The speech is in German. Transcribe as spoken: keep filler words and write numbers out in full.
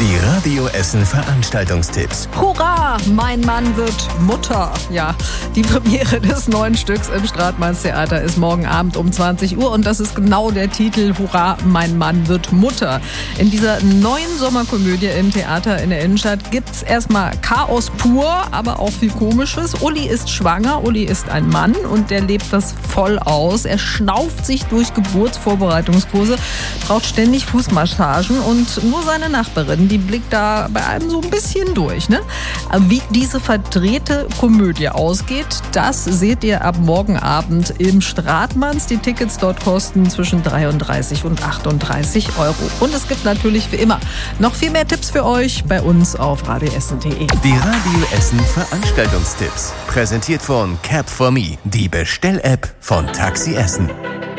Die Radio Essen Veranstaltungstipps. Hurra, mein Mann wird Mutter. Ja, die Premiere des neuen Stücks im Stratmannstheater ist morgen Abend um zwanzig Uhr und das ist genau der Titel, Hurra, mein Mann wird Mutter. In dieser neuen Sommerkomödie im Theater in der Innenstadt gibt's erstmal Chaos pur, aber auch viel Komisches. Uli ist schwanger, Uli ist ein Mann und der lebt das voll aus. Er schnauft sich durch Geburtsvorbereitungskurse, braucht ständig Fußmassagen und nur seine Nachbarin, die blickt da bei einem so ein bisschen durch. Ne? Wie diese verdrehte Komödie ausgeht, das seht ihr ab morgen Abend im Stratmanns. Die Tickets dort kosten zwischen dreiunddreißig und achtunddreißig Euro. Und es gibt natürlich wie immer noch viel mehr Tipps für euch bei uns auf radioessen punkt de. Die Radio Essen Veranstaltungstipps. Präsentiert von Cap for Me, die Bestell-App von Taxi Essen.